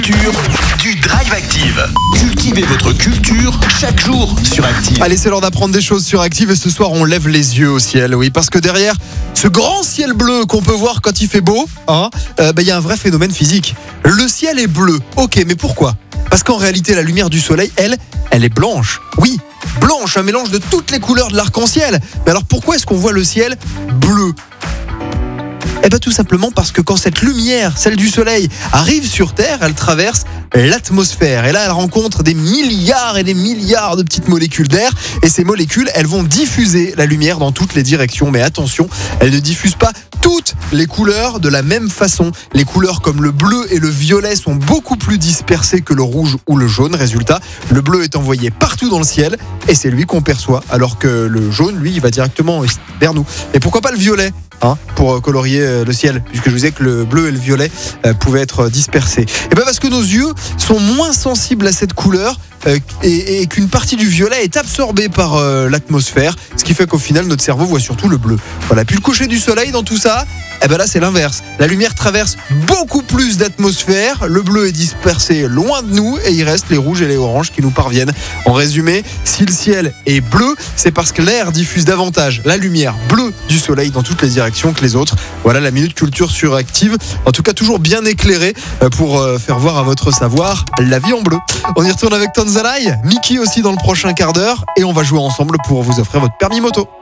Du Drive Active. Cultivez votre culture chaque jour sur Active. Allez, c'est l'heure d'apprendre des choses sur Active et ce soir on lève les yeux au ciel, oui, parce que derrière ce grand ciel bleu qu'on peut voir quand il fait beau, il y a un vrai phénomène physique. Le ciel est bleu, ok, mais pourquoi ? Parce qu'en réalité la lumière du soleil, elle est blanche. Oui, blanche, un mélange de toutes les couleurs de l'arc-en-ciel. Mais alors pourquoi est-ce qu'on voit le ciel bleu ? Tout simplement parce que quand cette lumière, celle du soleil, arrive sur Terre, elle traverse l'atmosphère. Et là, elle rencontre des milliards et des milliards de petites molécules d'air. Et ces molécules, elles vont diffuser la lumière dans toutes les directions. Mais attention, elles ne diffusent pas toutes les couleurs de la même façon. Les couleurs comme le bleu et le violet sont beaucoup plus dispersées que le rouge ou le jaune. Résultat, le bleu est envoyé partout dans le ciel et c'est lui qu'on perçoit. Alors que le jaune, lui, il va directement vers nous. Et pourquoi pas le violet ? Pour colorier le ciel, puisque je vous disais que le bleu et le violet pouvaient être dispersés. Parce que nos yeux sont moins sensibles à cette couleur et qu'une partie du violet est absorbée par l'atmosphère, ce qui fait qu'au final notre cerveau voit surtout le bleu. Voilà. Puis le coucher du soleil dans tout ça, là c'est l'inverse. La lumière traverse beaucoup plus d'atmosphère, le bleu est dispersé loin de nous et il reste les rouges et les oranges qui nous parviennent. En résumé, si le ciel est bleu, c'est parce que l'air diffuse davantage la lumière bleue du soleil dans toutes les directions que les autres. Voilà la Minute Culture sur Active. En tout cas, toujours bien éclairé pour faire voir à votre savoir la vie en bleu. On y retourne avec Tanzanai, Mickey aussi dans le prochain quart d'heure et on va jouer ensemble pour vous offrir votre permis moto.